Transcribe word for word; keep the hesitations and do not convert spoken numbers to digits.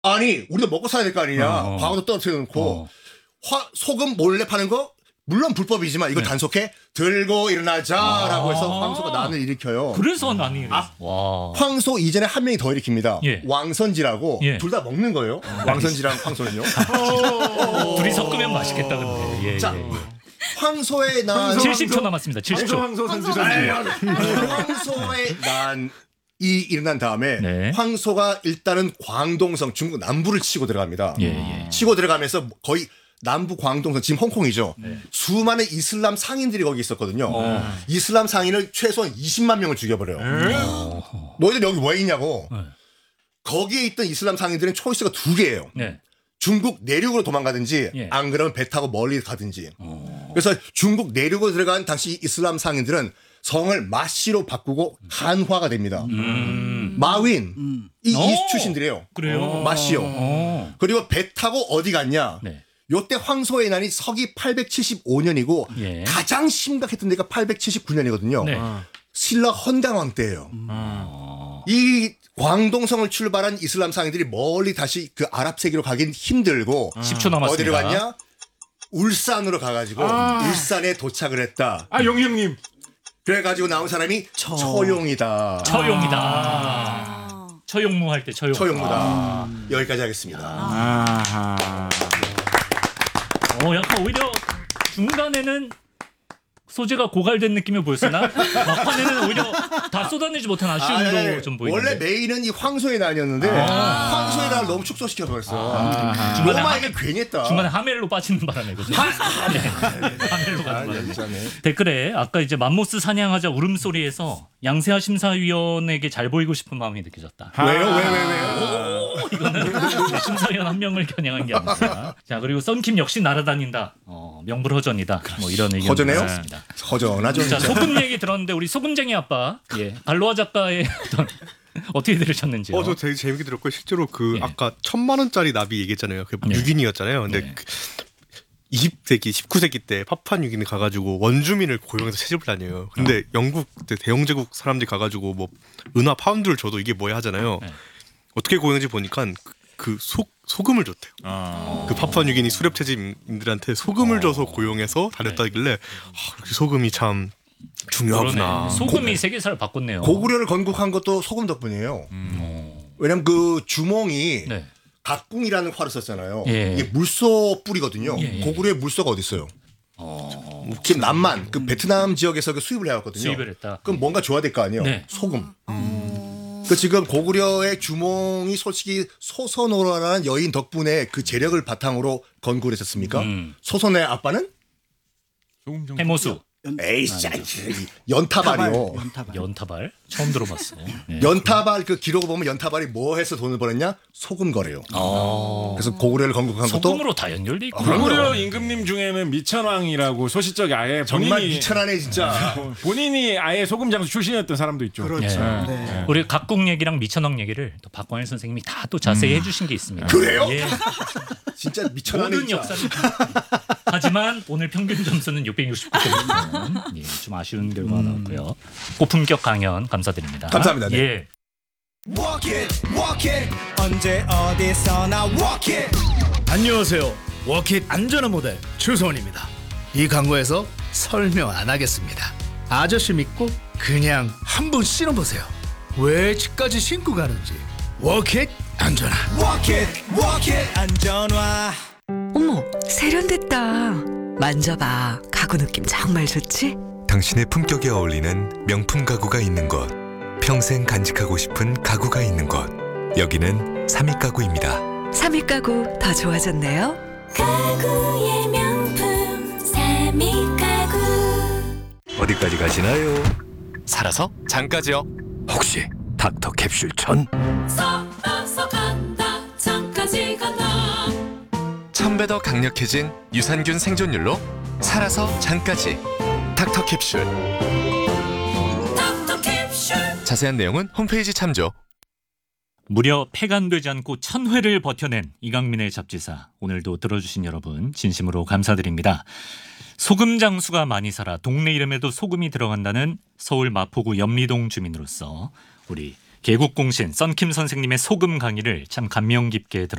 아니 우리도 먹고 살아야 될 거 아니냐. 어, 어. 광고도 떨어뜨려 놓고 어. 화, 소금 몰래 파는 거 물론 불법이지만 이거 네. 단속해 들고 일어나자라고 아. 해서 황소가 난을 일으켜요. 그래서 난이 아. 와. 황소 이전에 한 명이 더 일으킵니다. 예. 왕선지라고 예. 둘 다 먹는 거예요. 왕선지랑 황소는요. 둘이 섞으면 맛있겠다 근데. 예, 자, 예, 예. 황소의 난 칠십 초 남았습니다. 칠십 초. 황소 선지 선지. 황소의 난이 일어난 다음에 네. 황소가 일단은 광동성 중국 남부를 치고 들어갑니다. 예, 예. 치고 들어가면서 거의 남부 광동성 지금 홍콩이죠. 네. 수많은 이슬람 상인들이 거기 있었거든요. 어. 이슬람 상인을 최소한 이십만 명을 죽여버려요. 어. 너희들 여기 왜 있냐고. 네. 거기에 있던 이슬람 상인들은 초이스가 두 개예요. 네. 중국 내륙으로 도망가든지 예. 안 그러면 배 타고 멀리 가든지. 어. 그래서 중국 내륙으로 들어간 당시 이슬람 상인들은 성을 마씨로 바꾸고 한화가 됩니다. 음. 마윈 이, 이 오! 출신들이에요. 그래요. 마씨요. 어. 그리고 배 타고 어디 갔냐? 네. 요때 황소의 난이 서기 팔백칠십오 년이고 예. 가장 심각했던 데가 팔백칠십구 년이거든요. 네. 신라 헌당왕 때예요. 어. 이 광동성을 출발한 이슬람 상인들이 멀리 다시 그 아랍 세계로 가긴 힘들고 십 초 남았습니다. 어디로 갔냐? 울산으로 가가지고 아. 울산에 도착을 했다. 아 용희 형님. 그래가지고 나온 사람이 처... 처용이다. 처용이다. 처용무 할 때 처용. 처용무다. 여기까지 하겠습니다. 아하. 어, 약간 오히려 중간에는 소재가 고갈된 느낌이 보였으나 막판에는 오히려 다 쏟아내지 못한 아쉬움도 아니, 아니, 좀 보이는데. 원래 메인은 이 황소의 난이었는데 아. 황소의 난을 너무 축소시켜 버렸어. 아. 중간에 로마에게 괜히 했다. 중간에 하멜로 빠지는 바람에 그죠? 네. 하멜로 아, 가는 바람에. 진짜네. 댓글에 아까 이제 맘모스 사냥하자 울음소리에서 양세하 심사위원에게 잘 보이고 싶은 마음이 느껴졌다. 왜요? 왜, 왜, 왜요? 오, 이거는 심사위원 한 명을 겨냥한 게 아니라. 자, 그리고 썬킴 역시 날아다닌다. 어, 명불허전이다. 뭐 이런 의견 허전해요? 있습니다. 허전하죠. 자, 진짜. 소금 얘기 들었는데 우리 소금쟁이 아빠, 예, 알로하 작가의 어떤 어떻게 들으셨는지요? 어, 저 되게 재밌게 들었고 실제로 그 예. 아까 천만 원짜리 나비 얘기했잖아요. 그 네. 육 인이었잖아요. 근데 네. 그 이십 세기, 십구 세기 때 파푸아뉴기니 가가지고 원주민을 고용해서 채집을 다녀요. 근데 어. 영국 때 대영제국 사람들이 가가지고 뭐 은화 파운드를 줘도 이게 뭐야 하잖아요. 네. 어떻게 고용했는지 보니까 그, 그 소, 소금을 줬대요. 아. 그 파푸아뉴기니 수렵 채집인들한테 소금을 줘서 고용해서 다녔다길래 아, 역시 소금이 참 중요하구나. 그러네. 소금이 세계사를 바꿨네요. 고구려를 건국한 것도 소금 덕분이에요. 왜냐면 그 주몽이 네. 각궁이라는 화를 썼잖아요. 예. 이게 물소 뿌리거든요. 예, 예. 고구려에 물소가 어디 있어요? 어, 지금 남만 그 베트남 지역에서 그 수입을 해왔거든요. 수입을 했다. 그럼 뭔가 줘야 될 거 아니에요. 네. 소금. 그 지금 고구려의 주몽이 솔직히 소선호라는 여인 덕분에 그 재력을 바탕으로 건국을 했었습니까? 음. 소선의 아빠는 조금 좀. 해모수, 에이, 연타발이요. 연타발. 연타발 처음 들어봤어. 예. 연타발 그 기록을 보면 연타발이 뭐 해서 돈을 벌었냐? 소금 거래요. 어. 그래서 고구려를 건국한 것도 소금으로 다 연결돼 있고. 그럼요. 고구려 임금님 중에는 미천왕이라고 소시적에 아예 정말 본인이 미천하네 진짜. 본인이 아예 소금 장수 출신이었던 사람도 있죠. 그렇죠. 예. 네. 우리 각국 얘기랑 미천왕 얘기를 또 박광일 선생님이 다 또 자세히 해주신 게 있습니다. 그래요? 예. 진짜 미천하네 모든 진짜. 역사를. 하지만 오늘 평균 점수는 육백육십구 점. 예, 좀 아쉬운 결과가 나왔고요. 고품격 강연 감사드립니다. 감사합니다. 네. 예. Walk it, walk it. 언제 어디서나 walk it. 안녕하세요. 워킷 안전한 모델 추소원입니다. 이 광고에서 설명 안 하겠습니다. 아저씨 믿고 그냥 한번 신어보세요. 왜 집까지 신고 가는지. 워킷 안전한. Walk it, walk it. 안전화. 어머, 세련됐다. 만져봐. 가구 느낌 정말 좋지? 당신의 품격에 어울리는 명품 가구가 있는 곳, 평생 간직하고 싶은 가구가 있는 곳, 여기는 삼익 가구입니다. 삼익 가구 더 좋아졌네요. 가구의 명품 삼익 가구. 어디까지 가시나요? 살아서 장까지요. 혹시 닥터 캡슐 천? 살아서 간다 장까지 간다. 천 배 더 강력해진 유산균 생존율로 살아서 장까지 닥터 캡슐. 닥터 캡슐. 자세한 내용은 홈페이지 참조. 무려 폐간되지 않고 천 회를 버텨낸 이강민의 잡지사. 오늘도 들어주신 여러분 진심으로 감사드립니다. 소금 장수가 많이 살아 동네 이름에도 소금이 들어간다는 서울 마포구 염리동 주민으로서 우리 개국공신 썬킴 선생님의 소금 강의를 참 감명 깊게 들었습니다.